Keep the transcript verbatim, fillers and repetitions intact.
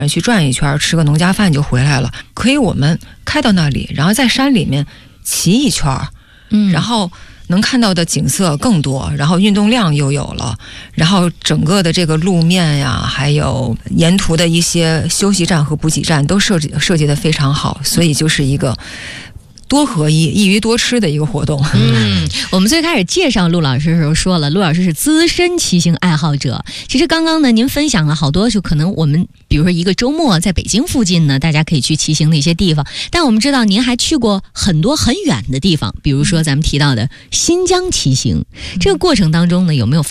去转一圈，吃个农家饭就回来了。可以我们开到那里，然后在山里面骑一圈，嗯，然后能看到的景色更多，然后运动量又有了，然后整个的这个路面呀，还有沿途的一些休息站和补给站都设计设计得非常好，所以就是一个多合一、一鱼多吃的一个活动。 嗯，我们最开始介绍陆老师的时候说了，陆老师是资深骑行爱好者。其实刚刚呢，您分享了好多，就可能我们比如说一个周末在北京附近呢，大家可以去骑行的一些地方。但我们知道您还去过很多很远的地方，比如说咱们提到的新疆骑行。这个过程当中呢，有没有